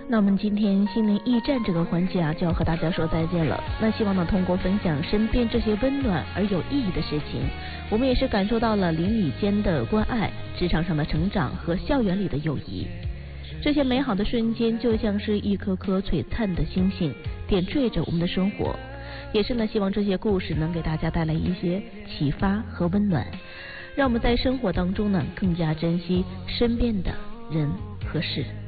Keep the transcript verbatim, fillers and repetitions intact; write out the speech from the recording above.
那我们今天心灵驿站这个环节啊，就要和大家说再见了。那希望呢，通过分享身边这些温暖而有意义的事情，我们也是感受到了邻里间的关爱、职场上的成长和校园里的友谊。这些美好的瞬间，就像是一颗颗璀璨的星星，点缀着我们的生活。也是呢，希望这些故事能给大家带来一些启发和温暖，让我们在生活当中呢，更加珍惜身边的人和事。